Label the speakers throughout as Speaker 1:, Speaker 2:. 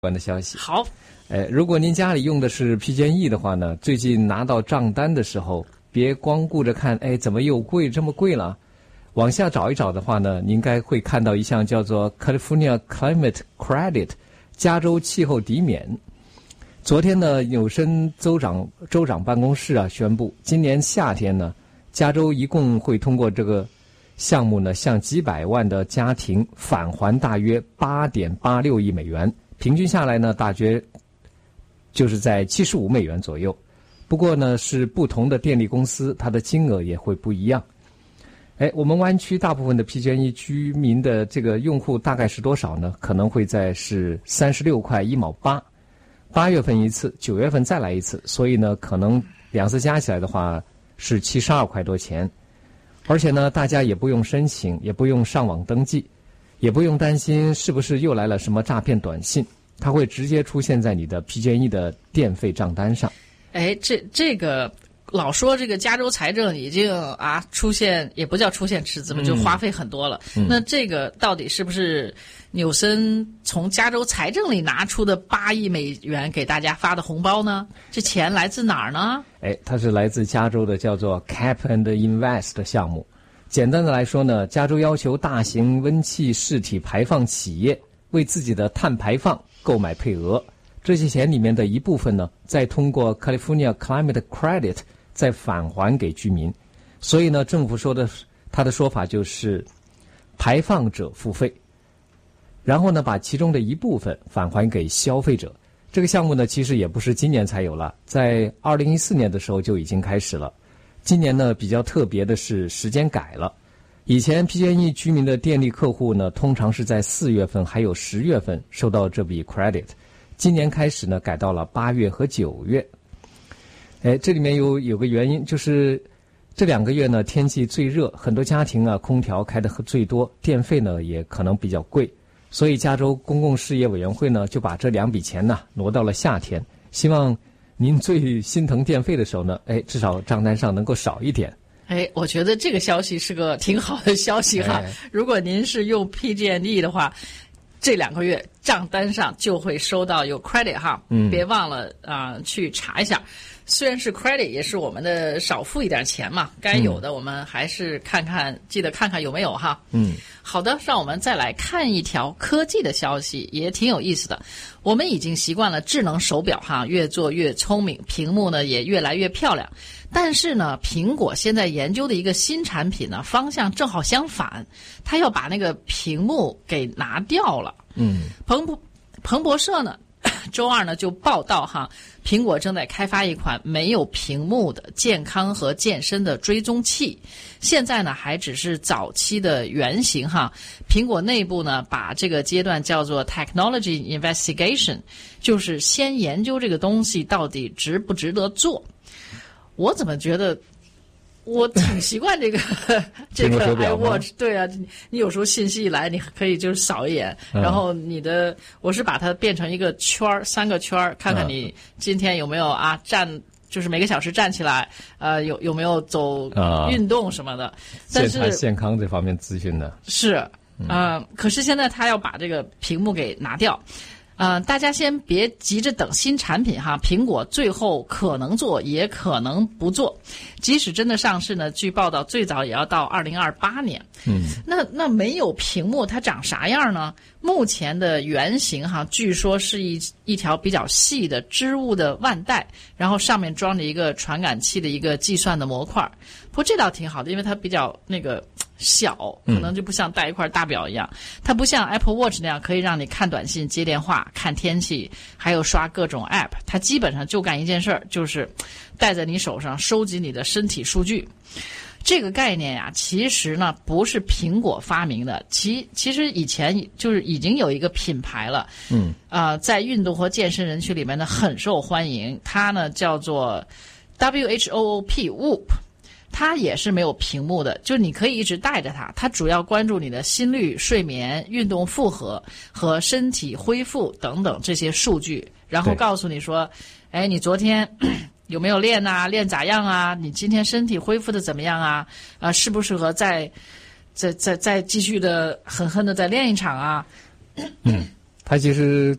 Speaker 1: 关的消息。
Speaker 2: 好，
Speaker 1: 如果您家里用的是 PG&E 的话呢，最近拿到账单的时候，别光顾着看，怎么又贵这么贵了？往下找一找的话呢，您应该会看到一项叫做 California Climate Credit 加州气候抵免。昨天呢，纽森州长办公室宣布，今年夏天呢，加州一共会通过这个项目呢，向几百万的家庭返还大约 8.86 亿美元，平均下来呢，大约就是在75美元左右。不过呢，是不同的电力公司，它的金额也会不一样。我们湾区大部分的 PG&E 居民的这个用户大概是多少呢？可能会是36块1毛8。8月份一次，9月份再来一次，所以呢，可能两次加起来的话是72块多钱。而且呢，大家也不用申请，也不用上网登记，也不用担心是不是又来了什么诈骗短信，它会直接出现在你的 PG&E 的电费账单上。
Speaker 2: 这个老说这个加州财政已经出现，也不叫出现赤字嘛，就花费很多了。那这个到底是不是纽森从加州财政里拿出的8亿美元给大家发的红包呢？这钱来自哪儿呢？
Speaker 1: 它是来自加州的叫做 Cap and Invest 项目。简单的来说呢，加州要求大型温气势体排放企业为自己的碳排放购买配额，这些钱里面的一部分呢，再通过 California Climate Credit 再返还给居民。所以呢，政府他的说法就是排放者付费，然后呢，把其中的一部分返还给消费者。这个项目呢，其实也不是今年才有了，在2014年的时候就已经开始了。今年呢，比较特别的是时间改了。以前 PG&E 居民的电力客户呢，通常是在4月份还有10月份收到这笔 credit， 今年开始呢，改到了8月和9月。这里面有个原因，就是这2个月呢，天气最热，很多家庭空调开的最多，电费呢也可能比较贵，所以加州公共事业委员会呢就把这2笔钱呢挪到了夏天，希望您最心疼电费的时候呢，至少账单上能够少一点。
Speaker 2: 我觉得这个消息是个挺好的消息哈。如果您是用 PG&E 的话，这2个月账单上就会收到有 credit 哈，别忘了去查一下。虽然是 credit， 也是我们的少付一点钱嘛，该有的我们还是记得看看有没有哈。好的，让我们再来看一条科技的消息，也挺有意思的。我们已经习惯了智能手表哈，越做越聪明，屏幕呢也越来越漂亮。但是呢，苹果现在研究的一个新产品呢，方向正好相反，它要把那个屏幕给拿掉了。彭博社呢周二呢就报道哈，苹果正在开发一款没有屏幕的健康和健身的追踪器，现在呢还只是早期的原型哈。苹果内部呢把这个阶段叫做 technology investigation， 就是先研究这个东西到底值不值得做。我怎么觉得我挺习惯这个iWatch， 对啊，你有时候信息一来，你可以就是扫一眼，然后我是把它变成一个圈，3个圈，看看你今天有没有站，就是每个小时站起来，有没有走运动什么的。但是
Speaker 1: 健康这方面资讯呢？
Speaker 2: 是可是现在他要把这个屏幕给拿掉。大家先别急着等新产品哈，苹果最后可能做也可能不做，即使真的上市呢，据报道最早也要到2028年。那没有屏幕它长啥样呢？目前的原型哈，据说是一条比较细的织物的腕带，然后上面装着一个传感器的一个计算的模块。不过这倒挺好的，因为它比较那个小，可能就不像带一块大表一样。它不像 Apple Watch 那样可以让你看短信、接电话、看天气，还有刷各种 App。它基本上就干一件事儿，就是戴在你手上收集你的身体数据。这个概念呀，其实呢不是苹果发明的，其实以前就是已经有一个品牌了，在运动和健身人群里面呢很受欢迎。它呢叫做 WHOOP， 它也是没有屏幕的，就你可以一直带着它。它主要关注你的心率、睡眠、运动负荷和身体恢复等等这些数据，然后告诉你说，你昨天有没有练啊？练咋样啊？你今天身体恢复的怎么样啊？适不适合再继续的狠狠的再练一场啊？
Speaker 1: 它其实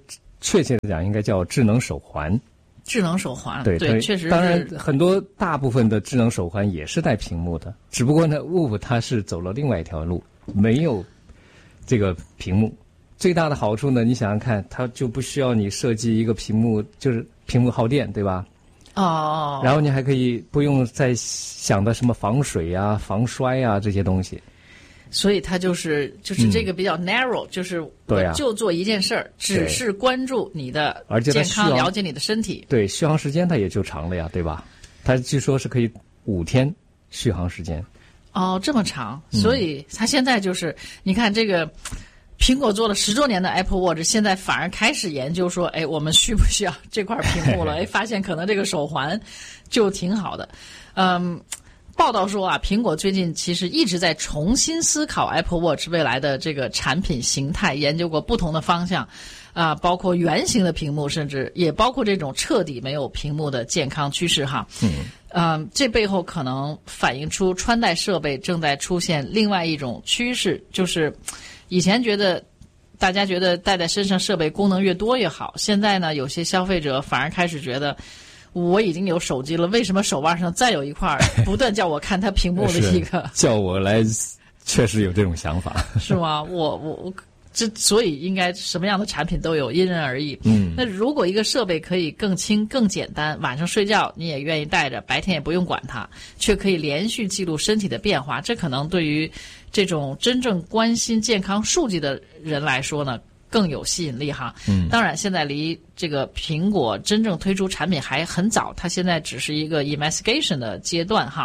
Speaker 1: 确切的讲应该叫智能手环。
Speaker 2: 智能手环，
Speaker 1: 对，
Speaker 2: 确实是。
Speaker 1: 当然，大部分的智能手环也是带屏幕的，只不过呢 ，Whoop 它是走了另外一条路，没有这个屏幕。最大的好处呢，你想想看，它就不需要你设计一个屏幕，就是屏幕耗电，对吧？
Speaker 2: 哦。
Speaker 1: 然后你还可以不用再想的什么防水啊、防摔啊这些东西。
Speaker 2: 所以它就是这个比较 narrow，就是我就做一件事儿，只是关注你的健康，了解你的身体。
Speaker 1: 对，续航时间它也就长了呀，对吧？它据说是可以5天续航时间。
Speaker 2: 哦，这么长，所以它现在就是你看这个苹果做了10多年的 Apple Watch， 现在反而开始研究说，哎，我们需不需要这块屏幕了？哎，发现可能这个手环就挺好的。报道说啊，苹果最近其实一直在重新思考 Apple Watch 未来的这个产品形态，研究过不同的方向，包括圆形的屏幕，甚至也包括这种彻底没有屏幕的健康趋势哈。这背后可能反映出穿戴设备正在出现另外一种趋势，就是以前大家觉得戴在身上设备功能越多越好，现在呢，有些消费者反而开始觉得，我已经有手机了，为什么手腕上再有一块不断叫我看它屏幕的一个
Speaker 1: 叫我来，确实有这种想法，
Speaker 2: 是吗？我所以应该什么样的产品都有，因人而异。那如果一个设备可以更轻、更简单，晚上睡觉你也愿意带着，白天也不用管它，却可以连续记录身体的变化，这可能对于这种真正关心健康数据的人来说呢，更有吸引力哈。当然现在离这个苹果真正推出产品还很早，它现在只是一个 investigation 的阶段哈。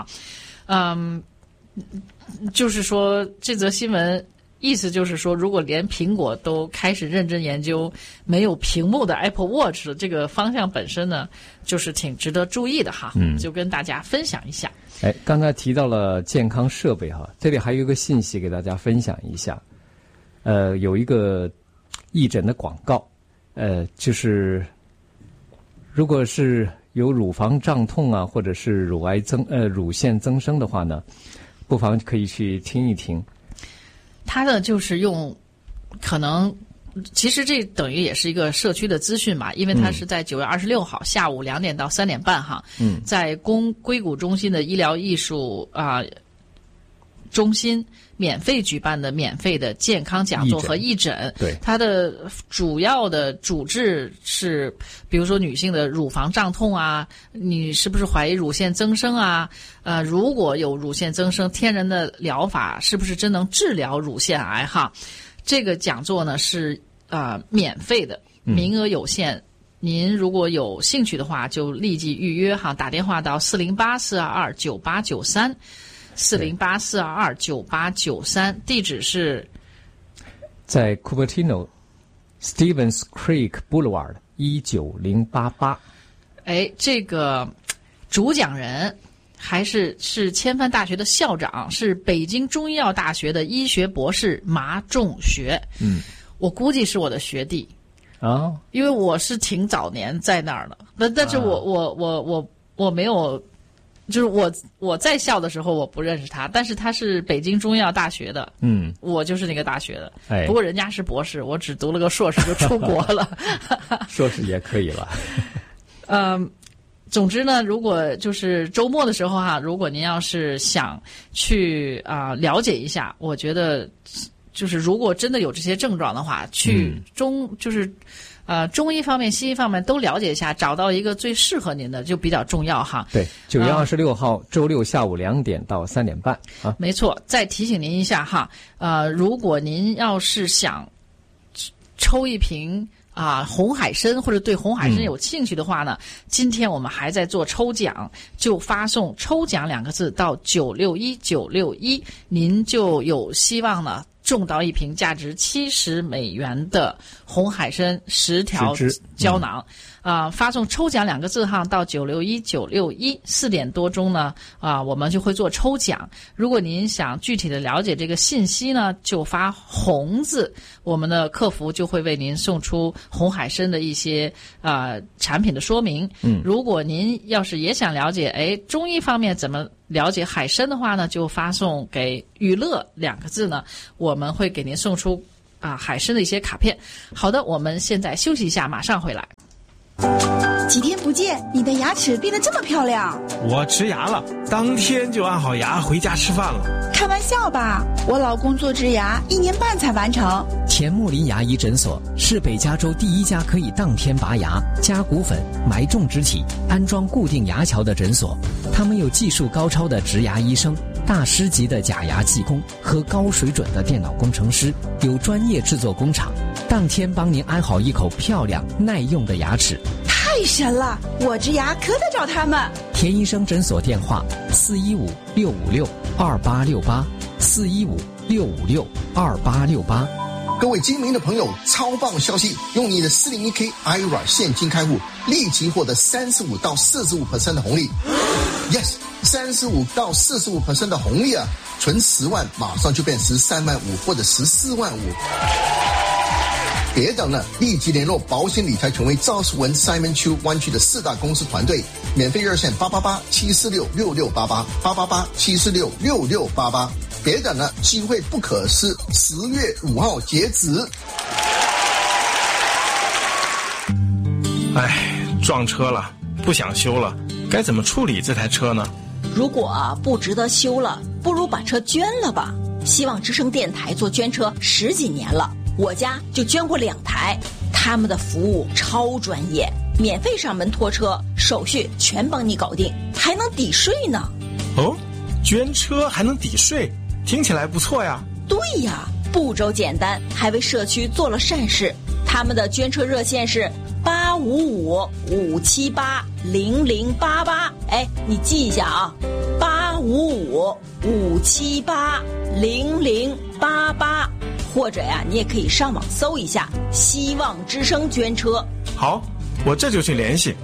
Speaker 2: 就是说这则新闻意思就是说，如果连苹果都开始认真研究没有屏幕的 Apple Watch 的这个方向本身呢，就是挺值得注意的哈。就跟大家分享一下。
Speaker 1: 刚才提到了健康设备哈，这里还有一个信息给大家分享一下。有一个义诊的广告，就是如果是有乳房胀痛啊，或者是乳腺增生的话呢，不妨可以去听一听。
Speaker 2: 它呢就是用，可能其实这等于也是一个社区的资讯嘛，因为它是在9月26号下午2点到3点半哈，在硅谷中心的医疗艺术中心免费举办的免费的健康讲座和义诊。
Speaker 1: 对，
Speaker 2: 它的主要的主治是，比如说女性的乳房胀痛啊，你是不是怀疑乳腺增生啊？如果有乳腺增生，天然的疗法是不是真能治疗乳腺癌哈？这个讲座呢是免费的，名额有限。您如果有兴趣的话，就立即预约哈，打电话到408-422-9893。408-422-9893，地址是
Speaker 1: 在 Cupertino Stevens Creek Boulevard 19088。
Speaker 2: 这个主讲人还是千帆大学的校长，是北京中医药大学的医学博士麻仲学。我估计是我的学弟因为我是挺早年在那儿的，但是我没有。就是我在校的时候我不认识他，但是他是北京中医药大学的，我就是那个大学的，不过人家是博士，我只读了个硕士就出国了，
Speaker 1: 硕士也可以了。
Speaker 2: 总之呢，如果就是周末的时候哈，如果您要是想去了解一下，我觉得就是如果真的有这些症状的话，去中医方面、西医方面都了解一下，找到一个最适合您的就比较重要哈。
Speaker 1: 对，9月26号周六下午2点到3点半啊。
Speaker 2: 没错，再提醒您一下哈，如果您要是想抽一瓶红海参，或者对红海参有兴趣的话呢，今天我们还在做抽奖，就发送抽奖2个字到961961，您就有希望呢中到一瓶价值$70的红海参10条胶囊。发送抽奖2个字哈到961961，4点多钟呢我们就会做抽奖。如果您想具体的了解这个信息呢，就发红字，我们的客服就会为您送出红海参的一些产品的说明。如果您要是也想了解中医方面怎么了解海参的话呢，就发送给娱乐2个字呢，我们会给您送出海参的一些卡片。好的，我们现在休息一下，马上回来。
Speaker 3: 几天不见，你的牙齿变得这么漂亮。
Speaker 4: 我植牙了，当天就按好牙回家吃饭了。
Speaker 3: 开玩笑吧，我老公做植牙1年半才完成。
Speaker 5: 田木林牙医诊所是北加州第一家可以当天拔牙、加骨粉、埋种植体、安装固定牙桥的诊所。他们有技术高超的植牙医生、大师级的假牙技工和高水准的电脑工程师，有专业制作工厂，当天帮您安好一口漂亮耐用的牙齿。
Speaker 3: 太神了，我植牙可得找他们。
Speaker 5: 田医生诊所电话415-656-2868，415-656-2868。
Speaker 6: 各位精明的朋友，超棒消息！用你的401k IRA 现金开户，立即获得35到45% 的红利。Yes， 35到45% 的红利啊！存10万，马上就变13万5或者14万5。别等了，立即联络保险理财权威赵世文 Simon Chu 湾区的4大公司团队，免费热线888-746-6688，888-746-6688。别等了，机会不可失，10月5号截止。
Speaker 4: 撞车了，不想修了，该怎么处理这台车呢？
Speaker 7: 如果不值得修了，不如把车捐了吧。希望之声电台做捐车10几年了，我家就捐过2台，他们的服务超专业，免费上门拖车，手续全帮你搞定，还能抵税呢。
Speaker 4: 哦，捐车还能抵税，听起来不错呀。
Speaker 7: 对呀，步骤简单，还为社区做了善事。他们的捐车热线是855-578-0088，你记一下啊，855-578-0088，或者呀，你也可以上网搜一下希望之声捐车。
Speaker 4: 好，我这就去联系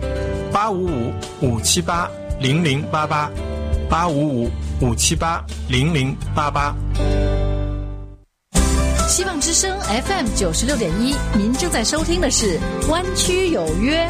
Speaker 4: ，855-578-0088，855-578-0088。
Speaker 2: 希望之声 FM 96.1，您正在收听的是湾区有约。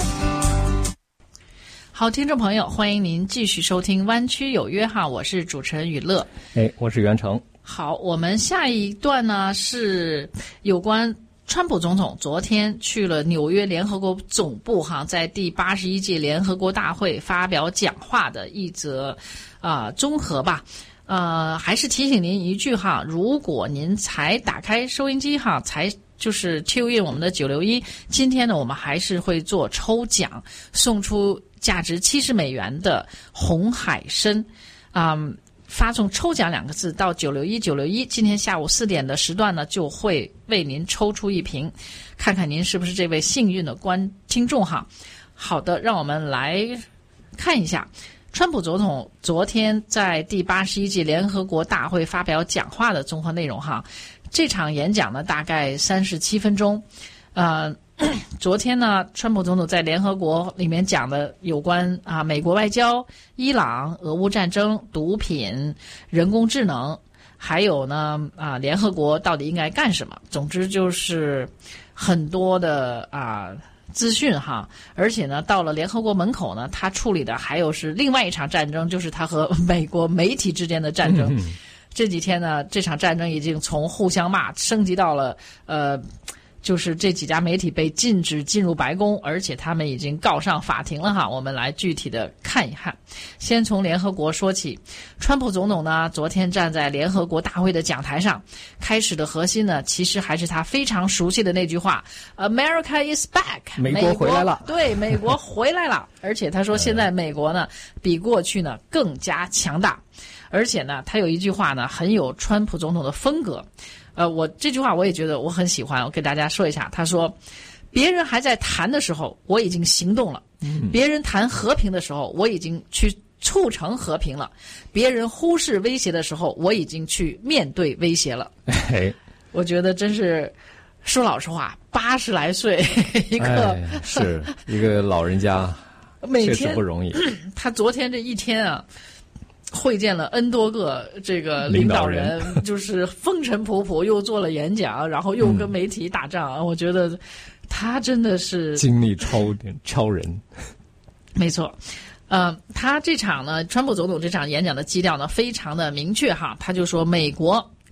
Speaker 2: 好，听众朋友，欢迎您继续收听湾区有约哈，我是主持人雨乐。
Speaker 1: 我是袁成。
Speaker 2: 好，我们下一段呢是有关川普总统昨天去了纽约联合国总部哈，在第81届联合国大会发表讲话的一则综合吧。还是提醒您一句哈，如果您才打开收音机哈，才就是 tune in 我们的961，今天呢我们还是会做抽奖，送出价值$70的红海参，发送抽奖2个字到961，今天下午4点的时段呢，就会为您抽出1瓶，看看您是不是这位幸运的听众哈。好的，让我们来看一下川普总统昨天在第81届联合国大会发表讲话的综合内容哈。这场演讲呢大概37分钟，昨天呢，川普总统在联合国里面讲的有关美国外交、伊朗、俄乌战争、毒品、人工智能，还有呢联合国到底应该干什么？总之就是很多的资讯哈，而且呢，到了联合国门口呢，他处理的还有是另外一场战争，就是他和美国媒体之间的战争。这几天呢，这场战争已经从互相骂升级到了就是这几家媒体被禁止进入白宫，而且他们已经告上法庭了哈。我们来具体的看一看。先从联合国说起，川普总统呢，昨天站在联合国大会的讲台上，开始的核心呢，其实还是他非常熟悉的那句话 ：“America is back”，
Speaker 1: 美国回来了。
Speaker 2: 对，美国回来了。而且他说，现在美国呢，比过去呢更加强大。而且呢，他有一句话呢，很有川普总统的风格。我这句话我也觉得我很喜欢，我给大家说一下。他说，别人还在谈的时候，我已经行动了；别人谈和平的时候，我已经去促成和平了；别人忽视威胁的时候，我已经去面对威胁了。我觉得真是说老实话，80来岁一个
Speaker 1: 是一个老人家，确实不容易。
Speaker 2: 他昨天这一天啊，会见了 N 多个这个领导人，就是风尘仆仆，又做了演讲，然后又跟媒体打仗。我觉得他真的是
Speaker 1: 精力超人。
Speaker 2: 没错，他这场呢，川普总统这场演讲的基调呢，非常的明确哈，他就说美国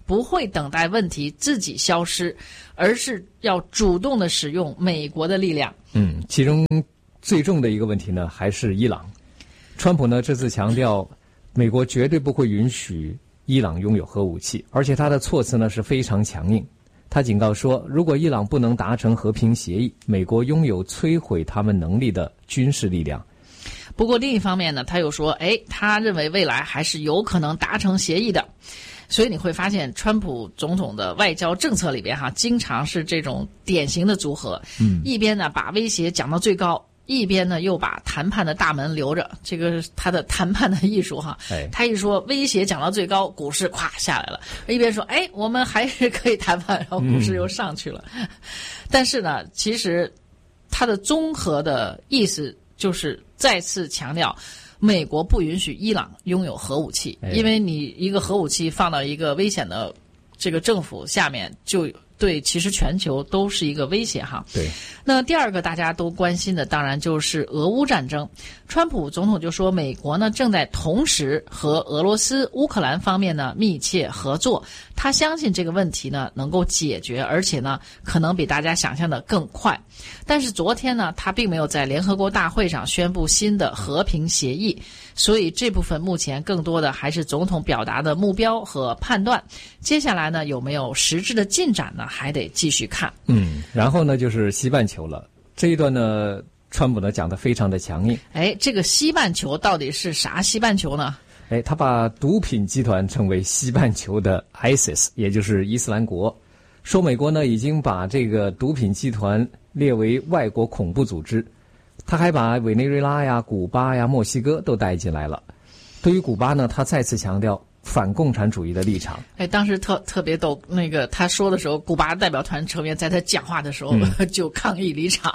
Speaker 2: 不会等待问题自己消失，而是要主动的使用美国的力量。
Speaker 1: 其中最重的一个问题呢，还是伊朗。川普呢这次强调，美国绝对不会允许伊朗拥有核武器，而且他的措辞呢是非常强硬。他警告说，如果伊朗不能达成和平协议，美国拥有摧毁他们能力的军事力量。
Speaker 2: 不过另一方面呢，他又说，他认为未来还是有可能达成协议的。所以你会发现，川普总统的外交政策里边经常是这种典型的组合。一边呢把威胁讲到最高，一边呢又把谈判的大门留着，这个是他的谈判的艺术他一说威胁讲到最高，股市咵下来了，一边说我们还是可以谈判，然后股市又上去了。但是呢，其实他的综合的意思就是再次强调，美国不允许伊朗拥有核武器，因为你一个核武器放到一个危险的这个政府下面，就对其实全球都是一个威胁
Speaker 1: 对。
Speaker 2: 那第二个大家都关心的当然就是俄乌战争。川普总统就说，美国呢正在同时和俄罗斯、乌克兰方面呢密切合作，他相信这个问题呢能够解决，而且呢可能比大家想象的更快。但是昨天呢，他并没有在联合国大会上宣布新的和平协议，所以这部分目前更多的还是总统表达的目标和判断。接下来呢，有没有实质的进展呢，还得继续看。
Speaker 1: 然后呢就是西半球了。这一段呢，川普呢讲得非常的强硬。
Speaker 2: 这个西半球到底是啥西半球呢？
Speaker 1: 他把毒品集团称为西半球的 ISIS， 也就是伊斯兰国，说美国呢已经把这个毒品集团列为外国恐怖组织。他还把委内瑞拉呀、古巴呀、墨西哥都带进来了。对于古巴呢，他再次强调反共产主义的立场。
Speaker 2: 当时特别逗，那个他说的时候，古巴代表团成员在他讲话的时候就抗议离场。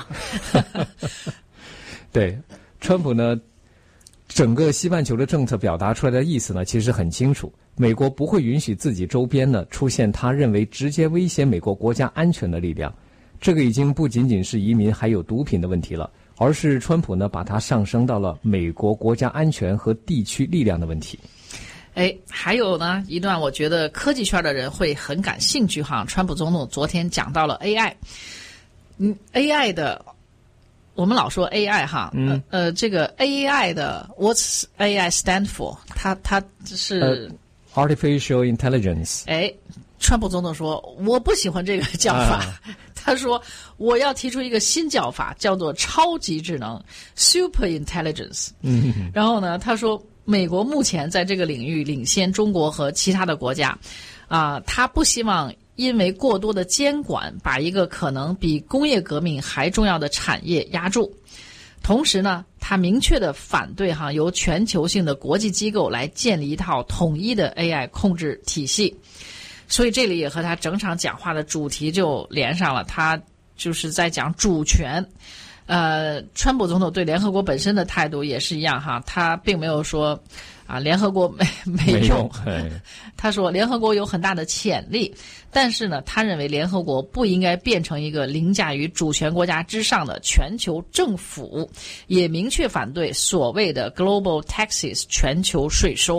Speaker 1: 对，川普呢整个西半球的政策表达出来的意思呢其实很清楚，美国不会允许自己周边呢出现他认为直接威胁美国国家安全的力量。这个已经不仅仅是移民还有毒品的问题了，而是川普呢把它上升到了美国国家安全和地区力量的问题。
Speaker 2: 还有呢一段我觉得科技圈的人会很感兴趣川普总统昨天讲到了 AI。AI 的，我们老说 AI 这个 AI 的 What's AI stand for？ 它是
Speaker 1: Artificial Intelligence。
Speaker 2: 川普总统说我不喜欢这个叫法，他说我要提出一个新叫法，叫做超级智能 Super Intelligence。然后呢，他说美国目前在这个领域领先中国和其他的国家，他不希望因为过多的监管把一个可能比工业革命还重要的产业压住。同时呢，他明确的反对由全球性的国际机构来建立一套统一的 AI 控制体系。所以这里也和他整场讲话的主题就连上了，他就是在讲主权。川普总统对联合国本身的态度也是一样他并没有说联合国没用。他说联合国有很大的潜力，但是呢，他认为联合国不应该变成一个凌驾于主权国家之上的全球政府，也明确反对所谓的 global taxes 全球税收。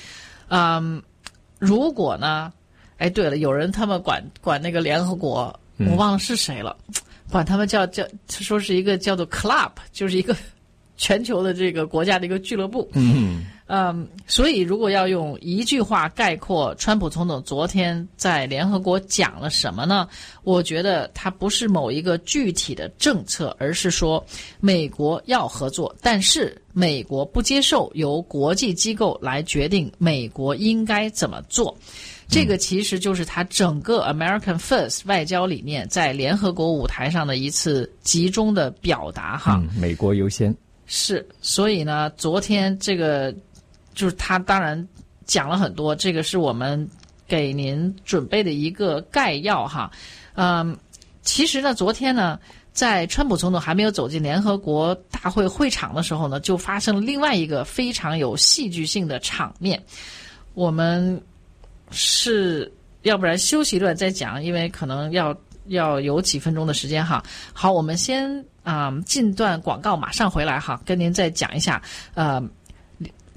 Speaker 2: 如果呢对了，有人他们管那个联合国，我忘了是谁了，管他们叫说是一个叫做 club， 就是一个全球的这个国家的一个俱乐部。所以如果要用一句话概括川普总统昨天在联合国讲了什么呢？我觉得它不是某一个具体的政策，而是说美国要合作，但是美国不接受由国际机构来决定美国应该怎么做。这个其实就是他整个 American First 外交理念在联合国舞台上的一次集中的表达
Speaker 1: 美国优先。
Speaker 2: 是，所以呢，昨天这个就是他当然讲了很多，这个是我们给您准备的一个概要其实呢，昨天呢，在川普总统还没有走进联合国大会会场的时候呢，就发生了另外一个非常有戏剧性的场面。我们是要不然休息一段再讲，因为可能要有几分钟的时间好，我们先进段广告，马上回来跟您再讲一下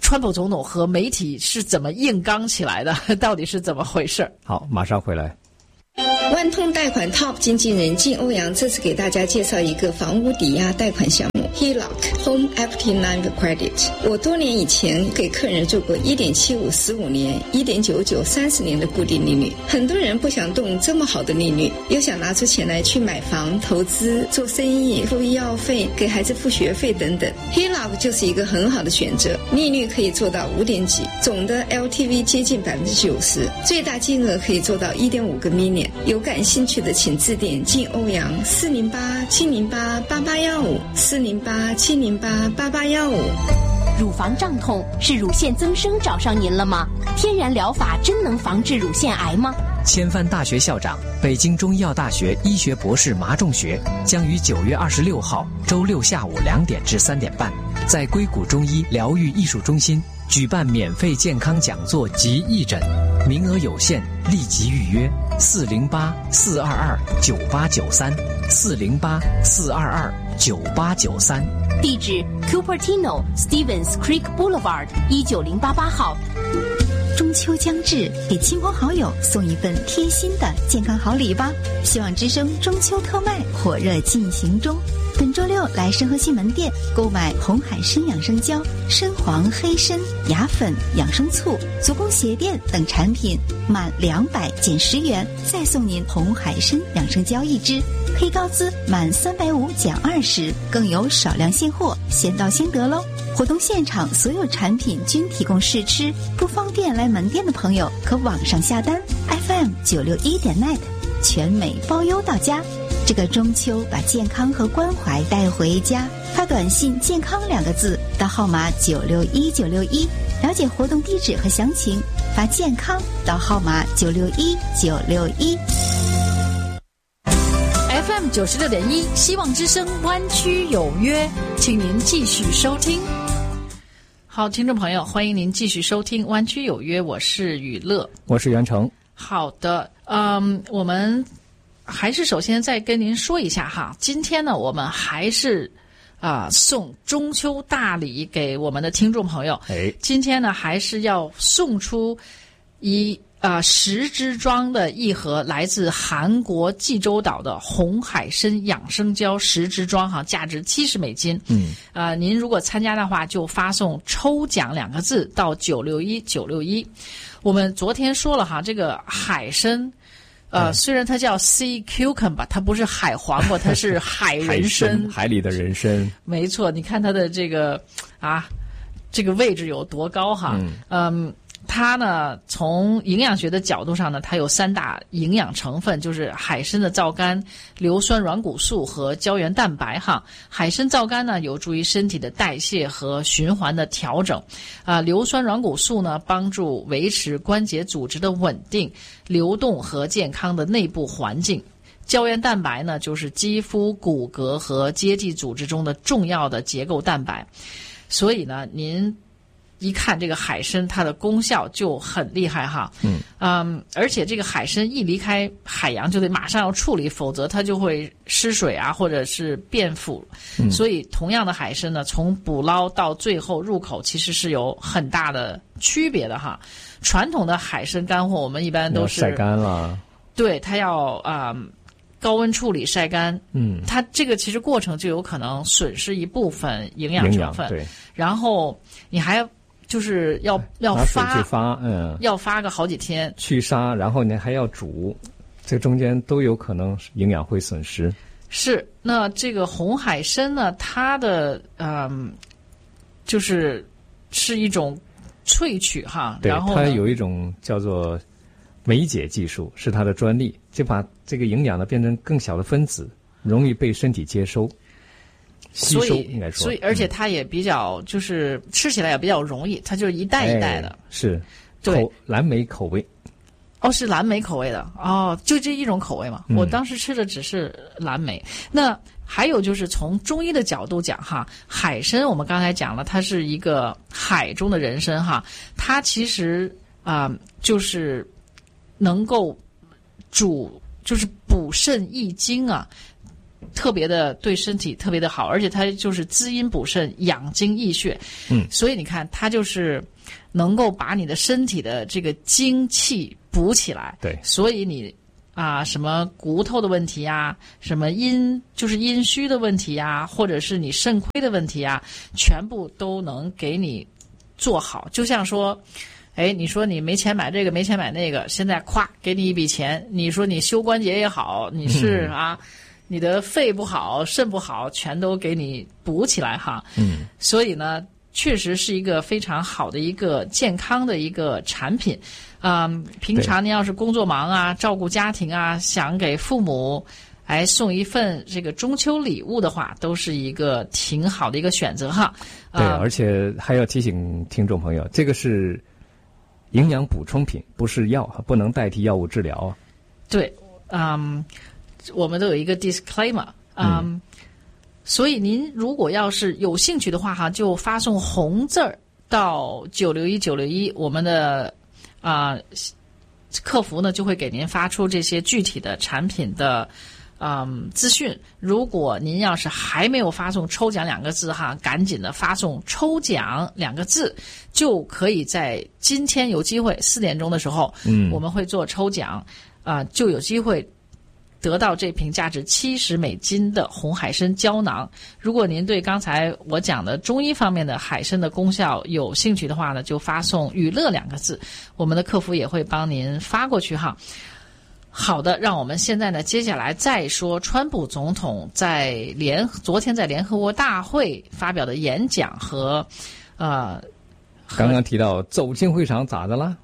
Speaker 2: 川普总统和媒体是怎么硬刚起来的，到底是怎么回事？
Speaker 1: 好，马上回来。
Speaker 8: 万通贷款 Top 经纪人靳欧阳这次给大家介绍一个房屋抵押贷款项目 HELOC Home Equity Line of Credit。我多年以前给客人做过 1.75 15年 1.99 30年的固定利率，很多人不想动这么好的利率，又想拿出钱来去买房、投资、做生意、付医药费、给孩子付学费等等。HELOC 就是一个很好的选择，利率可以做到5点几，总的 LTV 接近 90%， 最大金额可以做到 1.5 个 million。有感兴趣的请致电靳欧阳408-708-8815 408-708-8815。
Speaker 9: 乳房胀痛是乳腺增生找上您了吗？天然疗法真能防治乳腺癌吗？
Speaker 5: 千帆大学校长、北京中医药大学医学博士麻仲学将于9月26号周六下午2点至3点半，在硅谷中医疗愈艺术中心举办免费健康讲座及义诊，名额有限，立即预约408-422-9893 408-422-9893。
Speaker 9: 地址 Cupertino Stevens Creek Boulevard 19088号。
Speaker 3: 中秋将至，给亲朋好友送一份贴心的健康好礼吧。希望之声中秋特卖火热进行中，本周六来生和信门店购买红海参养生胶、深黄黑参、牙粉、养生醋、足弓鞋垫等产品，满200减10元，再送您红海参养生胶1支。黑高资满350减20，更有少量现货，先到先得喽。活动现场所有产品均提供试吃，不方便来门店的朋友可网上下单 FM961.net， 全美包邮到家。这个中秋把健康和关怀带回家，发短信健康2个字到号码961961，了解活动地址和详情，发健康到号码961961。
Speaker 2: FM 96.1希望之声湾区有约，请您继续收听。好，听众朋友，欢迎您继续收听湾区有约，我是雨乐，
Speaker 1: 我是袁成。
Speaker 2: 好的，我们还是首先再跟您说一下哈，今天呢，我们还是送中秋大礼给我们的听众朋友。今天呢，还是要送出10支装的一盒来自韩国济州岛的红海参养生胶10支装哈，价值$70。您如果参加的话，就发送抽奖2个字到961961。我们昨天说了哈，这个海参虽然它叫 sea cucumber， 它不是海黄瓜，它是海人参，
Speaker 1: 海里的人参。
Speaker 2: 没错，你看它的这个这个位置有多高哈。它呢，从营养学的角度上呢，它有3大营养成分，就是海参的皂苷、硫酸软骨素和胶原蛋白哈。海参皂苷呢，有助于身体的代谢和循环的调整，硫酸软骨素呢，帮助维持关节组织的稳定、流动和健康的内部环境。胶原蛋白呢，就是肌肤、骨骼和接际组织中的重要的结构蛋白。所以呢，您一看这个海参，它的功效就很厉害哈。而且这个海参一离开海洋就得马上要处理，否则它就会失水或者是变腐。所以同样的海参呢，从捕捞到最后入口其实是有很大的区别的哈。传统的海参干货我们一般都是
Speaker 1: 晒干了，对，
Speaker 2: 它要高温处理晒干，它这个其实过程就有可能损失一部分营养成分，
Speaker 1: 对，
Speaker 2: 然后你还就是要发，要发个好几天
Speaker 1: 去沙，然后你还要煮，这中间都有可能营养会损失。
Speaker 2: 是，那这个红海参呢，它的就是一种萃取哈，
Speaker 1: 对，
Speaker 2: 然后
Speaker 1: 它有一种叫做酶解技术，是它的专利，就把这个营养呢变成更小的分子，容易被身体接收。吸收应该说，
Speaker 2: 所以而且它也比较就是吃起来也比较容易，它就是一袋一袋的，
Speaker 1: 是，
Speaker 2: 对，
Speaker 1: 蓝莓口味。
Speaker 2: 是蓝莓口味的就这一种口味嘛。我当时吃的只是蓝莓。那还有就是从中医的角度讲哈，海参我们刚才讲了，它是一个海中的人参哈，它其实就是能够就是补肾益精特别的对身体特别的好，而且它就是滋阴补肾、养精益血。所以你看，它就是能够把你的身体的这个精气补起来。
Speaker 1: 对，
Speaker 2: 所以你什么骨头的问题呀，什么阴虚的问题呀，或者是你肾亏的问题呀，全部都能给你做好。就像说，你说你没钱买这个，没钱买那个，现在咵给你一笔钱，你说你修关节也好，你是你的肺不好、肾不好，全都给你补起来哈。所以呢，确实是一个非常好的一个健康的一个产品。平常你要是工作忙啊，照顾家庭啊，想给父母送一份这个中秋礼物的话，都是一个挺好的一个选择哈。
Speaker 1: 对，而且还要提醒听众朋友，这个是营养补充品，不是药，不能代替药物治疗。对，
Speaker 2: 我们都有一个 disclaimer， 所以您如果要是有兴趣的话哈，就发送红字儿到961961，我们的客服呢就会给您发出这些具体的产品的资讯。如果您要是还没有发送抽奖2个字哈，赶紧的发送抽奖2个字，就可以在今天有机会4点钟的时候，我们会做抽奖，就有机会得到这瓶价值$70的红海参胶囊。如果您对刚才我讲的中医方面的海参的功效有兴趣的话呢，就发送娱乐2个字，我们的客服也会帮您发过去哈。好的，让我们现在呢，接下来再说川普总统昨天在联合国大会发表的演讲和
Speaker 1: 刚刚提到走进会场咋的了？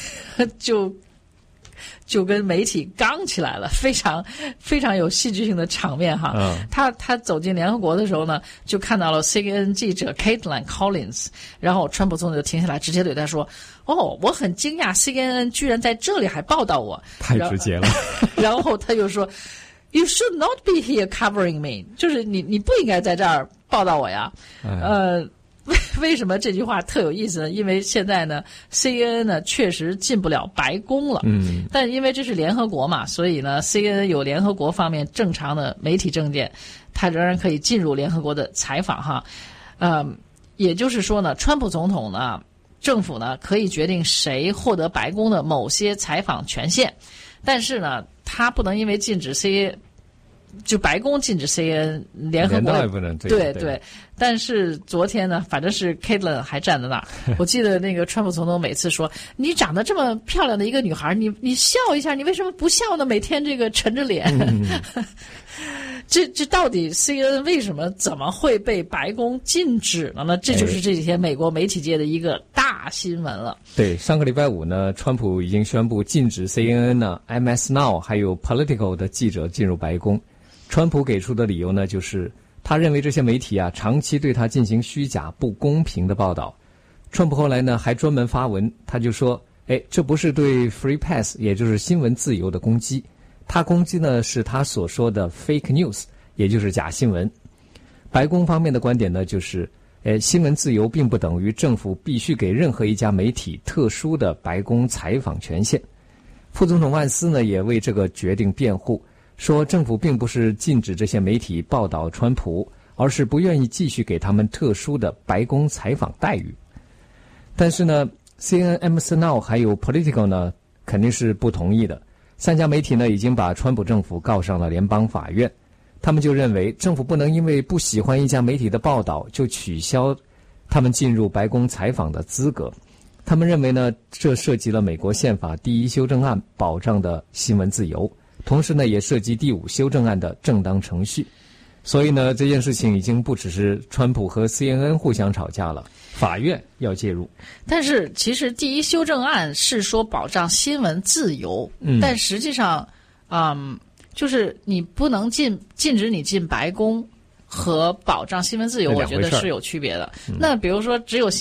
Speaker 2: 就跟媒体刚起来了，非常非常有戏剧性的场面哈。他走进联合国的时候呢，就看到了 CNN 记者 Caitlin Collins， 然后川普总统就停下来，直接对他说：“我很惊讶 CNN 居然在这里还报道我。”
Speaker 1: 太直接了。
Speaker 2: 然后他又说 ：“You should not be here covering me， 就是你不应该在这儿报道我呀。”为什么这句话特有意思呢？因为现在呢 CNN 呢确实进不了白宫了，但因为这是联合国嘛，所以呢 CNN 有联合国方面正常的媒体证件，它仍然可以进入联合国的采访哈。也就是说呢，川普总统呢，政府呢可以决定谁获得白宫的某些采访权限，但是呢，他不能因为禁止 CNN。就白宫禁止 CNN， 联合国也
Speaker 1: 不能
Speaker 2: 对。但是昨天呢，反正是 Caitlin 还站在那儿。我记得那个川普总统每次说：“你长得这么漂亮的一个女孩，你笑一下，你为什么不笑呢？每天这个沉着脸。”这到底 CNN 为什么怎么会被白宫禁止了呢？这就是这几天美国媒体界的一个大新闻了。
Speaker 1: 对，上个礼拜5呢，川普已经宣布禁止 CNN 呢、MS Now 还有 Politico 的记者进入白宫。川普给出的理由呢，就是他认为这些媒体长期对他进行虚假不公平的报道。川普后来呢还专门发文，他就说这不是对 Free Press 也就是新闻自由的攻击，他攻击呢是他所说的 Fake News 也就是假新闻。白宫方面的观点呢就是新闻自由并不等于政府必须给任何一家媒体特殊的白宫采访权限。副总统万斯呢也为这个决定辩护，说政府并不是禁止这些媒体报道川普，而是不愿意继续给他们特殊的白宫采访待遇。但是呢 CNN、MS Now 还有 Politico 呢肯定是不同意的。3家媒体呢已经把川普政府告上了联邦法院。他们就认为政府不能因为不喜欢一家媒体的报道就取消他们进入白宫采访的资格。他们认为呢，这涉及了美国宪法第1修正案保障的新闻自由，同时呢也涉及第5修正案的正当程序。所以呢这件事情已经不只是川普和 CNN 互相吵架了，法院要介入。
Speaker 2: 但是其实第1修正案是说保障新闻自由，但实际上就是你不能禁止你进白宫和保障新闻自由，我觉得是有区别的。那比如说只有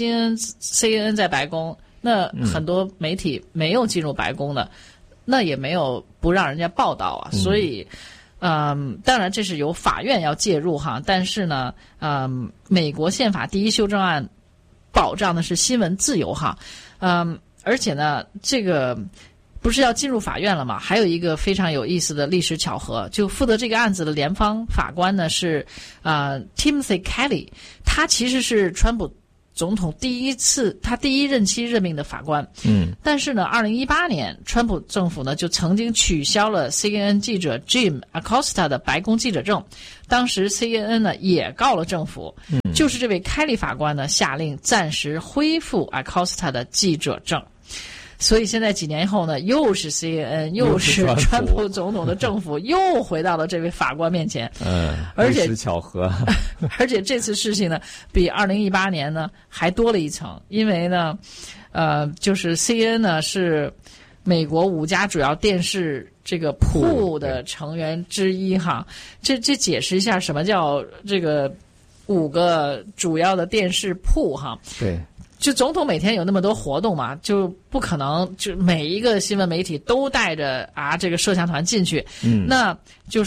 Speaker 2: CNN 在白宫，那很多媒体没有进入白宫的，那也没有不让人家报道啊。所以当然这是由法院要介入哈，但是呢美国宪法第1修正案保障的是新闻自由哈。而且呢这个不是要进入法院了吗？还有一个非常有意思的历史巧合，就负责这个案子的联邦法官呢是Timothy Kelly， 他其实是川普总统第一任期任命的法官。但是呢2018年川普政府呢就曾经取消了 CNN 记者 Jim Acosta 的白宫记者证，当时 CNN 呢也告了政府，就是这位开利法官呢下令暂时恢复 Acosta 的记者证。所以现在几年后呢，又是 CNN， 又是川普总统的政府又回到了这位法官面前。而且
Speaker 1: 历史巧合。
Speaker 2: 而且这次事情呢，比2018年呢还多了一层，因为呢，就是 CNN 呢是美国5家主要电视这个铺的成员之一哈。这解释一下什么叫这个5个主要的电视铺哈。
Speaker 1: 对。
Speaker 2: 就总统每天有那么多活动嘛，就不可能就每一个新闻媒体都带着这个摄像团进去。那就是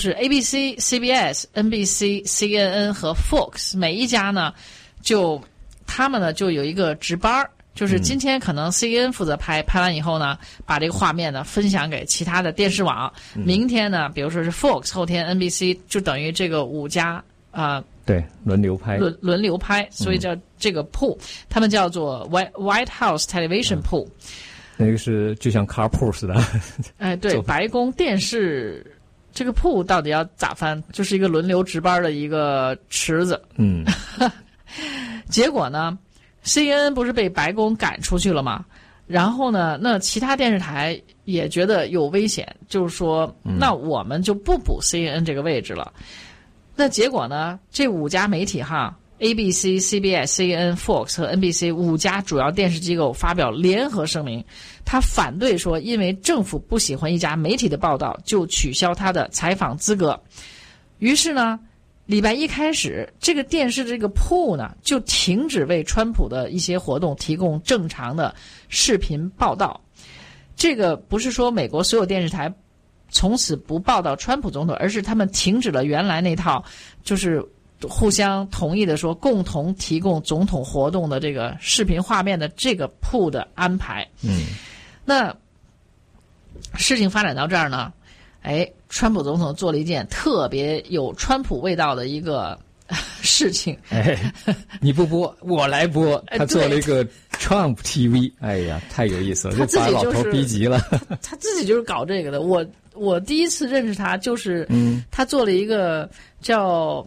Speaker 2: ABC、CBS、NBC、CNN 和 Fox 每一家呢，他们呢就有一个值班，就是今天可能 CNN 负责拍完以后呢，把这个画面呢分享给其他的电视网。明天呢，比如说是 Fox， 后天 NBC， 就等于这个5家
Speaker 1: 对，轮流拍，
Speaker 2: 所以叫这个铺，他们叫做 White House Television Pool。
Speaker 1: 那个是就像 carpool 似的。
Speaker 2: 对，白宫电视这个铺到底要咋翻？就是一个轮流值班的一个池子。结果呢 ，CNN 不是被白宫赶出去了吗？然后呢，那其他电视台也觉得有危险，就是说，那我们就不补 CNN 这个位置了。那结果呢？这5家媒体哈 ，ABC、CBS、CNN、Fox 和 NBC 5家主要电视机构发表联合声明，他反对说，因为政府不喜欢一家媒体的报道，就取消他的采访资格。于是呢，礼拜一开始，这个电视这个铺呢，就停止为川普的一些活动提供正常的视频报道。这个不是说美国所有电视台从此不报道川普总统，而是他们停止了原来那套就是互相同意的说共同提供总统活动的这个视频画面的这个铺的安排。那事情发展到这儿呢，川普总统做了一件特别有川普味道的一个事情。
Speaker 1: 你不播我来播。他做了一个 Trump TV。哎呀，太有意思了，就把老头逼急了。
Speaker 2: 他自己就是搞这个的。我第一次认识他就是他做了一个叫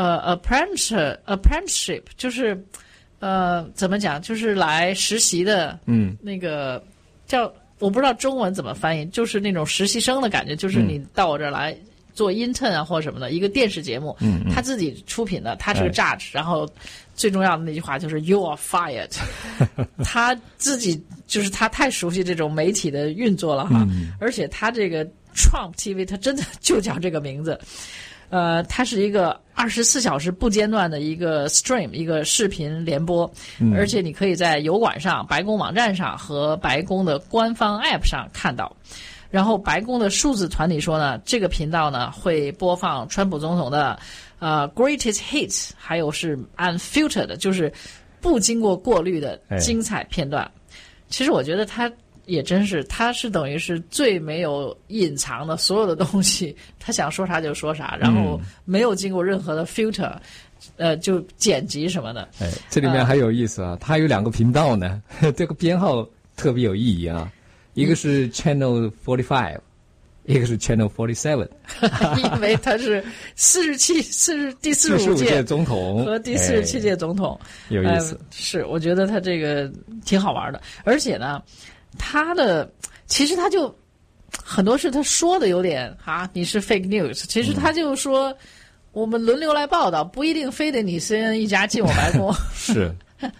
Speaker 2: apprenticeship， 就是怎么讲，就是来实习的。那个叫我不知道中文怎么翻译，就是那种实习生的感觉，就是你到我这儿来做 intern 啊或什么的一个电视节目。他自己出品的，他是个 judge，然后最重要的那句话就是 You are fired。他自己就是他太熟悉这种媒体的运作了哈。而且他这个 Trump TV 他真的就叫这个名字。它是一个24小时不间断的一个 stream， 一个视频联播。而且你可以在油管上、白宫网站上和白宫的官方 app 上看到。然后白宫的数字团体说呢，这个频道呢会播放川普总统的greatest hits， 还有是 unfiltered， 就是不经过过滤的精彩片段。其实我觉得他也真是，他是等于是最没有隐藏的，所有的东西他想说啥就说啥，然后没有经过任何的 filter，就剪辑什么的。
Speaker 1: 这里面还有意思啊，他有2个频道呢，这个编号特别有意义啊。一个是 Channel 45，一个是 Channel 47。
Speaker 2: 因为他是第45届
Speaker 1: 总统
Speaker 2: 和第47届总统。
Speaker 1: 有意思。
Speaker 2: 是，我觉得他这个挺好玩的。而且呢，其实他就很多事他说的有点你是 fake news， 其实他就说我们轮流来报道，不一定非得你 CNN 一家进我白宫。
Speaker 1: 是。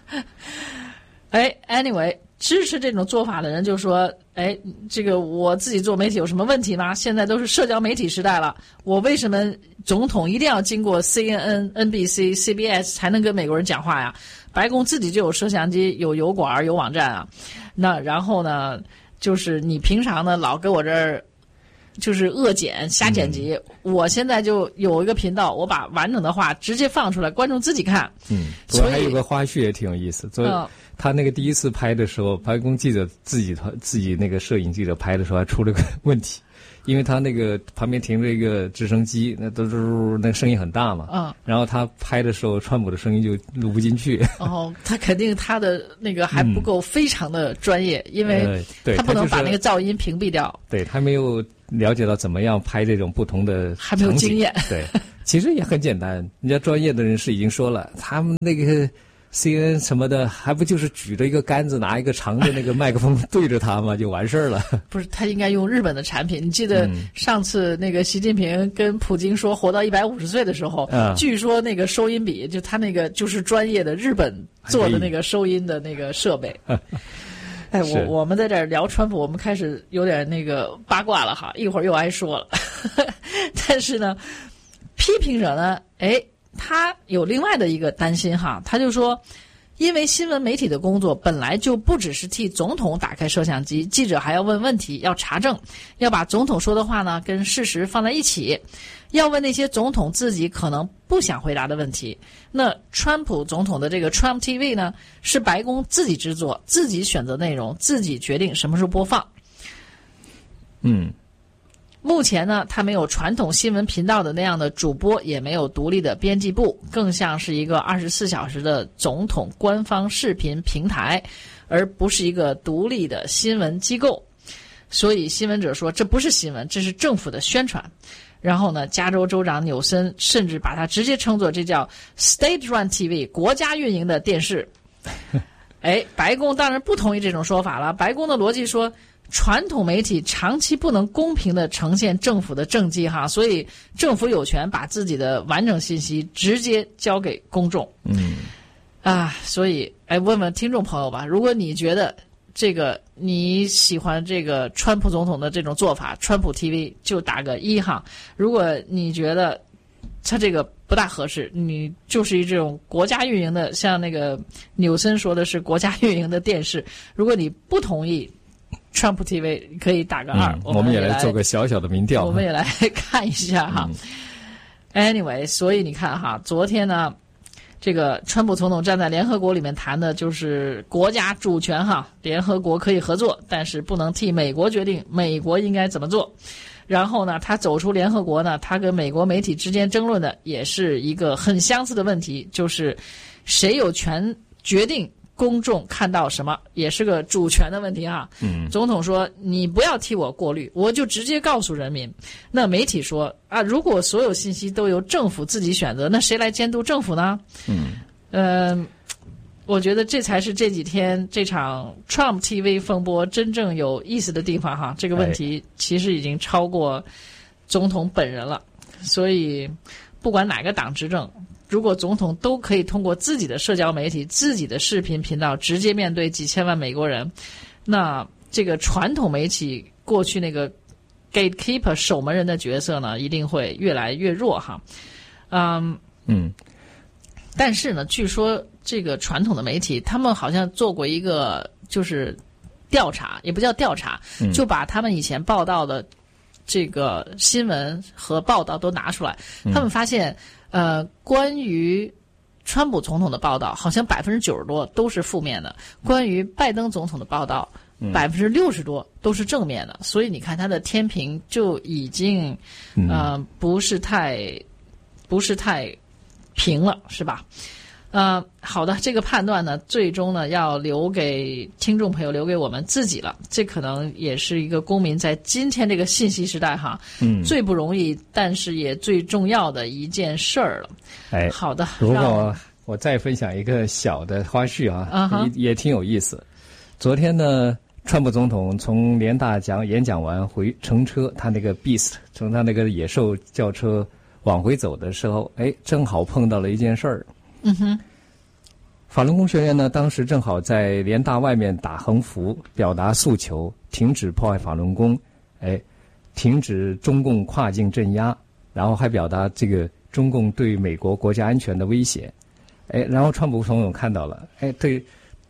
Speaker 2: anyway， 支持这种做法的人就说，这个我自己做媒体有什么问题吗？现在都是社交媒体时代了，我为什么总统一定要经过 CNN、NBC、CBS 才能跟美国人讲话呀？白宫自己就有摄像机、有油管、有网站啊。那然后呢，就是你平常呢老给我这儿就是恶剪瞎剪辑。我现在就有一个频道，我把完整的话直接放出来，观众自己看。
Speaker 1: 不过还有个花絮也挺有意思。所以他那个第一次拍的时候，白宫记者自己那个摄影记者拍的时候还出了个问题。因为他那个旁边停着一个直升机，那都那个声音很大嘛，然后他拍的时候，川普的声音就录不进去。
Speaker 2: 他肯定他的那个还不够非常的专业，因为他不能把那个噪音屏蔽掉。
Speaker 1: 对，他没有了解到怎么样拍这种不同的场景，
Speaker 2: 还没有经验。
Speaker 1: 对，其实也很简单，人家专业的人士已经说了，他们那个CNN 什么的，还不就是举着一个杆子，拿一个长的那个麦克风对着它吗？就完事儿了。
Speaker 2: 不是，他应该用日本的产品。你记得上次那个习近平跟普京说活到150岁的时候，据说那个收音笔就他那个就是专业的日本做的那个收音的那个设备。我们在这儿聊川普，我们开始有点那个八卦了哈，一会儿又挨说了。但是呢，批评者呢，他有另外的一个担心哈，他就说，因为新闻媒体的工作本来就不只是替总统打开摄像机，记者还要问问题，要查证，要把总统说的话呢跟事实放在一起，要问那些总统自己可能不想回答的问题。那川普总统的这个 Trump TV 呢，是白宫自己制作，自己选择内容，自己决定什么时候播放。目前呢，它没有传统新闻频道的那样的主播，也没有独立的编辑部，更像是一个24小时的总统官方视频平台，而不是一个独立的新闻机构。所以新闻者说这不是新闻，这是政府的宣传。然后呢，加州州长纽森甚至把它直接称作这叫 State-run TV， 国家运营的电视。白宫当然不同意这种说法了。白宫的逻辑说，传统媒体长期不能公平地呈现政府的政绩哈，所以政府有权把自己的完整信息直接交给公众。所以问问听众朋友吧，如果你觉得这个你喜欢这个川普总统的这种做法，川普 TV 就打个1哈。如果你觉得他这个不大合适，你就是这种国家运营的，像那个纽森说的是国家运营的电视，如果你不同意Trump TV， 可以打个2。
Speaker 1: 我们也来做个小小的民调，
Speaker 2: 我们也来看一下哈。Anyway， 所以你看哈，昨天呢，这个川普总统站在联合国里面谈的就是国家主权哈，联合国可以合作，但是不能替美国决定美国应该怎么做。然后呢，他走出联合国呢，他跟美国媒体之间争论的也是一个很相似的问题，就是谁有权决定公众看到什么，也是个主权的问题哈。总统说你不要替我过滤，我就直接告诉人民。那媒体说如果所有信息都由政府自己选择，那谁来监督政府呢？我觉得这才是这几天这场 Trump TV 风波真正有意思的地方哈。这个问题其实已经超过总统本人了，所以不管哪个党执政，如果总统都可以通过自己的社交媒体、自己的视频频道直接面对几千万美国人，那这个传统媒体过去那个 gatekeeper 守门人的角色呢，一定会越来越弱哈。但是呢，据说这个传统的媒体他们好像做过一个就是调查，也不叫调查，就把他们以前报道的这个新闻和报道都拿出来，他们发现关于川普总统的报道好像90%多都是负面的，关于拜登总统的报道60%多都是正面的，所以你看他的天平就已经不是太平了，是吧？好的，这个判断呢，最终呢要留给听众朋友，留给我们自己了。这可能也是一个公民在今天这个信息时代哈，最不容易，但是也最重要的一件事儿了。好的。
Speaker 1: 如果我再分享一个小的花絮啊，也挺有意思。昨天呢，川普总统从联大演讲完乘车，他那个 Beast 从他那个野兽轿车往回走的时候，正好碰到了一件事儿。法轮功学员呢，当时正好在联大外面打横幅，表达诉求，停止破坏法轮功，停止中共跨境镇压，然后还表达这个中共对美国国家安全的威胁。然后川普总统看到了，对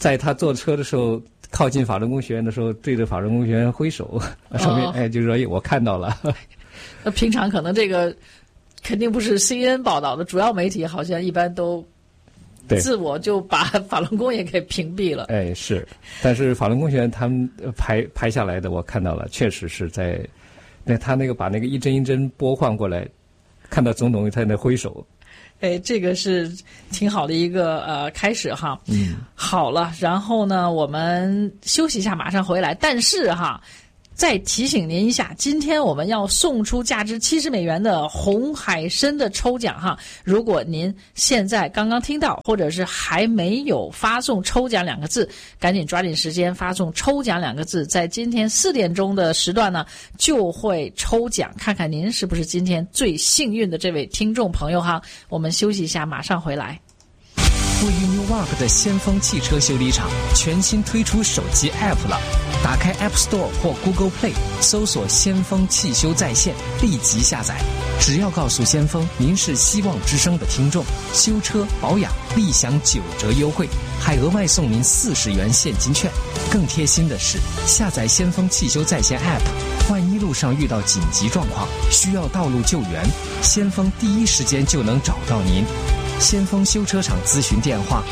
Speaker 1: 在他坐车的时候，靠近法轮功学院的时候，对着法轮功学院挥手，上面就说我看到了。
Speaker 2: 那平常可能这个肯定不是 CNN 报道的，主要媒体好像一般都自我就把法轮功也给屏蔽了。
Speaker 1: 是，但是法轮功学院他们拍下来的我看到了，确实是在他那个把那个一帧一帧播换过来，看到总统在那挥手。
Speaker 2: 这个是挺好的一个开始哈。好了，然后呢我们休息一下，马上回来。但是哈，再提醒您一下，今天我们要送出价值$70的红海参的抽奖哈。如果您现在刚刚听到，或者是还没有发送抽奖2个字，赶紧抓紧时间发送抽奖2个字，在今天4点钟的时段呢就会抽奖，看看您是不是今天最幸运的这位听众朋友哈。我们休息一下，马上回来。
Speaker 5: 位于 Newark 的先锋汽车修理厂全新推出手机 App 了，打开 App Store 或 Google Play， 搜索先锋汽修在线，立即下载。只要告诉先锋您是希望之声的听众，修车保养立享9折优惠，还额外送您40元现金券。更贴心的是，下载先锋汽修在线 App， 万一路上遇到紧急状况需要道路救援，先锋第一时间就能找到您。先锋修车厂咨询电话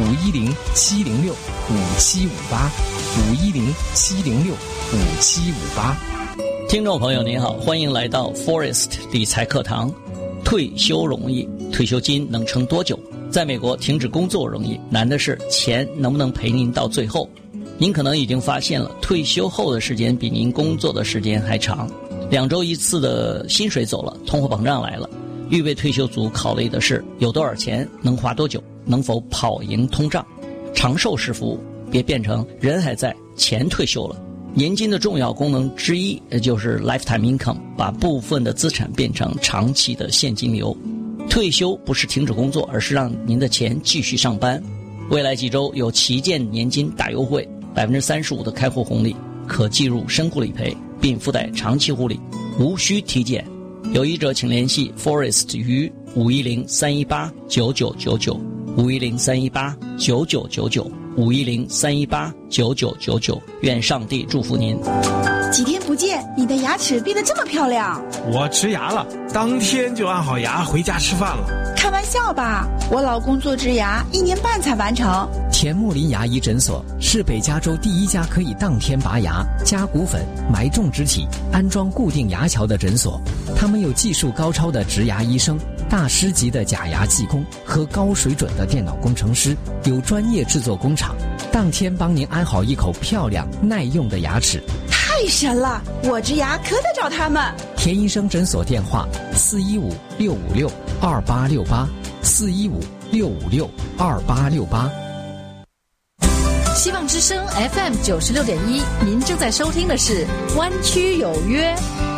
Speaker 5: 510-706-5758，510-706-5758。
Speaker 10: 听众朋友您好，欢迎来到 Forest 理财课堂。退休容易，退休金能撑多久？在美国停止工作容易，难的是钱能不能陪您到最后。您可能已经发现了，退休后的时间比您工作的时间还长，2周一次的薪水走了，通货膨胀来了。预备退休族考虑的是有多少钱，能花多久，能否跑赢通胀。长寿式服务，别变成人还在，钱退休了。年金的重要功能之一就是 lifetime income， 把部分的资产变成长期的现金流。退休不是停止工作，而是让您的钱继续上班。未来几周有旗舰年金大优惠，35%的开户红利，可计入身故理赔，并附带长期护理，无需体检。有意者请联系 Forest 于510-318-9999 510-318-9999 510-318-9999。愿上帝祝福您。
Speaker 11: 几天不见，你的牙齿变得这么漂亮。
Speaker 4: 我植牙了，当天就按好牙回家吃饭了。
Speaker 11: 开玩笑吧，我老公做植牙1年半才完成。
Speaker 5: 田木林牙医诊所是北加州第一家可以当天拔牙、加骨粉、埋种植体、安装固定牙桥的诊所。他们有技术高超的植牙医生、大师级的假牙技工和高水准的电脑工程师，有专业制作工厂，当天帮您安好一口漂亮耐用的牙齿。
Speaker 11: 太神了，我植牙可得找他们。
Speaker 5: 田医生诊所电话415-656-2868 415-656-2868。
Speaker 2: 希望之声 FM 96.1，您正在收听的是湾区有约。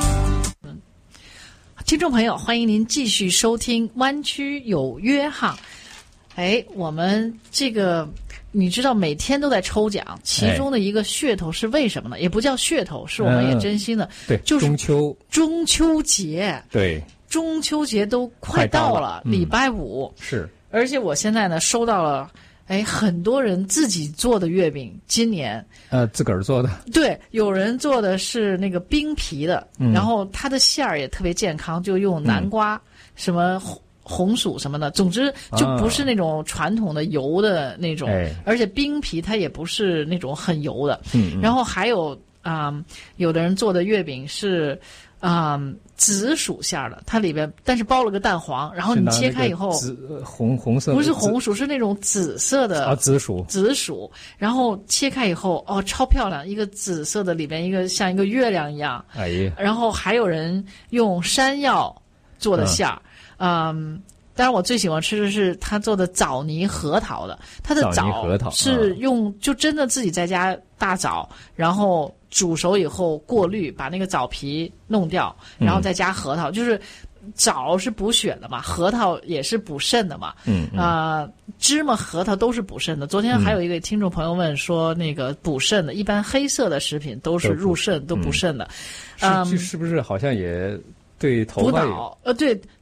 Speaker 2: 听众朋友，欢迎您继续收听湾区有约哈。我们这个你知道每天都在抽奖，其中的一个噱头是为什么呢？也不叫噱头，是我们也真心的。
Speaker 1: 对，
Speaker 2: 就是
Speaker 1: 中
Speaker 2: 秋节。
Speaker 1: 对，
Speaker 2: 中秋节都快到了，礼拜5。
Speaker 1: 是，
Speaker 2: 而且我现在呢收到了。很多人自己做的月饼，今年
Speaker 1: 自个儿做的。
Speaker 2: 对，有人做的是那个冰皮的，然后它的馅儿也特别健康，就用南瓜、什么红薯什么的，总之就不是那种传统的油的那种，而且冰皮它也不是那种很油的。然后还有有的人做的月饼是紫薯馅儿的，它里边但是包了个蛋黄，然后你切开以后，
Speaker 1: 红色
Speaker 2: 不是红薯，是那种紫色的
Speaker 1: 紫薯，
Speaker 2: 然后切开以后超漂亮，一个紫色的，里边一个像一个月亮一样。然后还有人用山药做的馅儿，当然我最喜欢吃的是他做的枣泥核桃的，他的枣是用就真的自己在家大枣，然后煮熟以后过滤，把那个枣皮弄掉，然后再加核桃，就是枣是补血的嘛，核桃也是补肾的嘛。芝麻核桃都是补肾的。昨天还有一个听众朋友问说，那个补肾的，一般黑色的食品都是入肾，都补肾的。
Speaker 1: 是不是好像也对头发
Speaker 2: 补脑？对。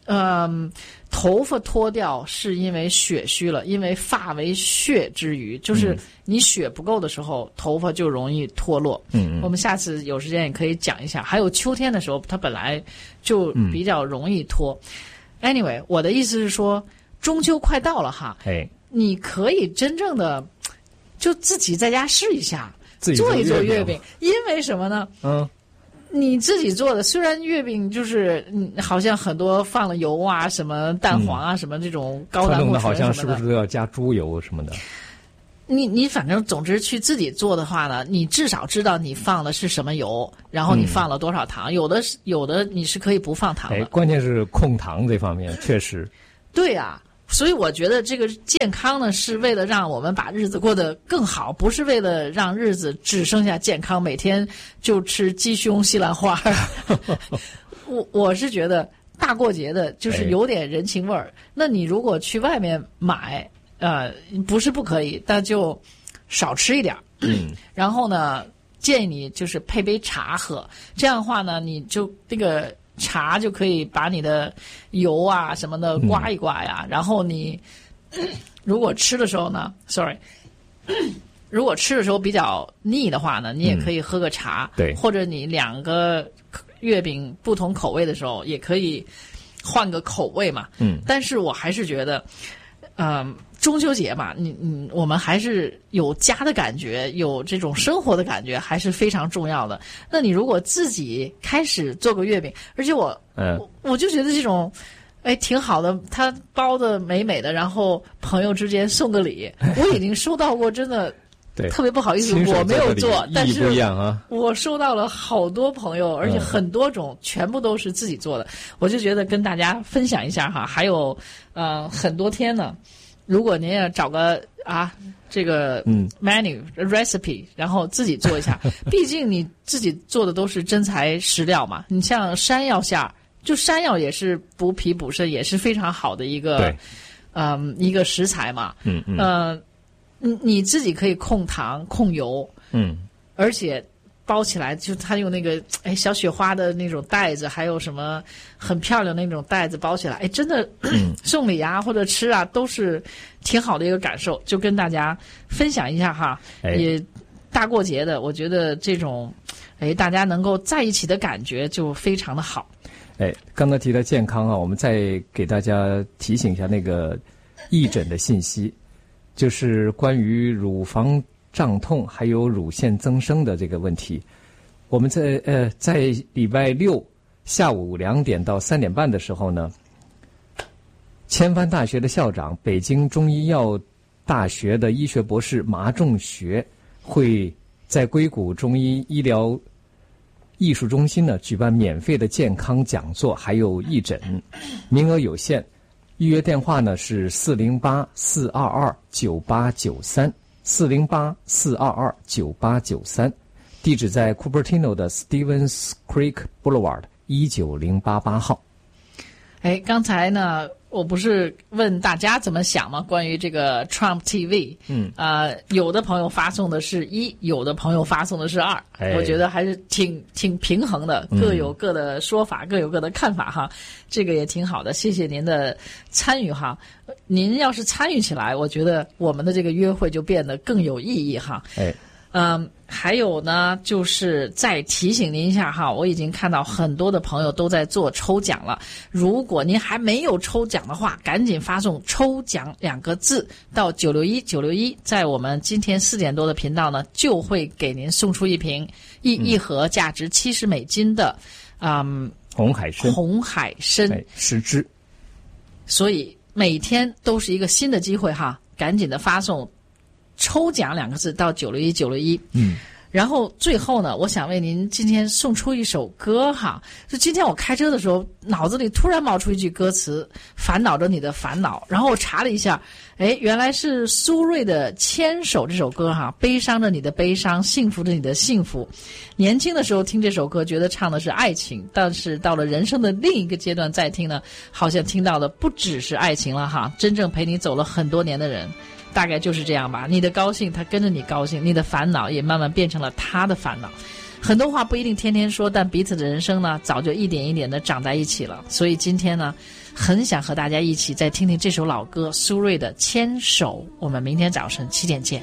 Speaker 2: 头发脱掉是因为血虚了，因为发为血之余，就是你血不够的时候，头发就容易脱落。我们下次有时间也可以讲一下。还有秋天的时候，它本来就比较容易脱。Anyway， 我的意思是说，中秋快到了哈，你可以真正的就自己在家试一下，做一做月饼，因为什么呢？你自己做的，虽然月饼就是好像很多放了油啊，什么蛋黄啊，什么这种高胆固醇什么的，
Speaker 1: 好像是不是都要加猪油什么的？
Speaker 2: 你反正总之去自己做的话呢，你至少知道你放的是什么油，然后你放了多少糖，有的你是可以不放糖的。
Speaker 1: 关键是控糖这方面确实。
Speaker 2: 对啊。所以我觉得这个健康呢，是为了让我们把日子过得更好，不是为了让日子只剩下健康，每天就吃鸡胸西兰花。我是觉得大过节的，就是有点人情味儿。那你如果去外面买，不是不可以，但就少吃一点。然后呢，建议你就是配杯茶喝，这样的话呢，你就那个。茶就可以把你的油啊什么的刮一刮呀，然后你如果吃的时候呢 ，sorry， 如果吃的时候比较腻的话呢，你也可以喝个茶，
Speaker 1: 对，
Speaker 2: 或者你2个月饼不同口味的时候，也可以换个口味嘛。但是我还是觉得，中秋节嘛，我们还是有家的感觉，有这种生活的感觉，还是非常重要的。那你如果自己开始做个月饼，而且我就觉得这种，挺好的，它包的美美的，然后朋友之间送个礼，我已经收到过，真的特别不好意思，我没有做，但是我收到了好多朋友，而且很多种，全部都是自己做的，我就觉得跟大家分享一下哈。还有很多天呢。如果您要找个这个menu recipe， 然后自己做一下，毕竟你自己做的都是真材实料嘛。你像山药馅儿，就山药也是补脾补肾，也是非常好的一个一个食材嘛。你自己可以控糖控油，而且包起来，就他用那个小雪花的那种袋子，还有什么很漂亮的那种袋子包起来，真的送礼啊或者吃啊都是挺好的一个感受，就跟大家分享一下哈。也大过节的，我觉得这种大家能够在一起的感觉就非常的好。
Speaker 1: 刚才提到健康啊，我们再给大家提醒一下那个义诊的信息，就是关于乳房胀痛还有乳腺增生的这个问题。我们在礼拜6下午2点到3点半的时候呢，千帆大学的校长、北京中医药大学的医学博士马仲学会在硅谷中医医疗艺术中心呢举办免费的健康讲座，还有义诊，名额有限，预约电话呢是408-422-9893。408-422-9893，地址在 Cupertino 的 Stevens Creek Boulevard 19088号。
Speaker 2: 刚才呢，我不是问大家怎么想吗？关于这个 Trump TV，有的朋友发送的是1，有的朋友发送的是2，我觉得还是挺平衡的，各有各的说法，各有各的看法哈，这个也挺好的，谢谢您的参与哈。您要是参与起来，我觉得我们的这个约会就变得更有意义哈。还有呢，就是再提醒您一下哈，我已经看到很多的朋友都在做抽奖了。如果您还没有抽奖的话，赶紧发送"抽奖"2个字到961，在我们今天4点多的频道呢，就会给您送出一瓶一盒价值$70的
Speaker 1: 红海参10支。
Speaker 2: 所以每天都是一个新的机会哈，赶紧的发送抽奖2个字到961。然后最后呢，我想为您今天送出一首歌哈。就今天我开车的时候，脑子里突然冒出一句歌词：烦恼着你的烦恼。然后我查了一下，原来是苏芮的《牵手》这首歌哈，悲伤着你的悲伤，幸福着你的幸福。年轻的时候听这首歌，觉得唱的是爱情，但是到了人生的另一个阶段再听呢，好像听到的不只是爱情了哈，真正陪你走了很多年的人。大概就是这样吧，你的高兴他跟着你高兴，你的烦恼也慢慢变成了他的烦恼。 很多话不一定天天说，但彼此的人生呢，早就一点一点的长在一起了。所以今天呢，很想和大家一起再听听这首老歌苏芮的《牵手》。我们明天早晨7点见。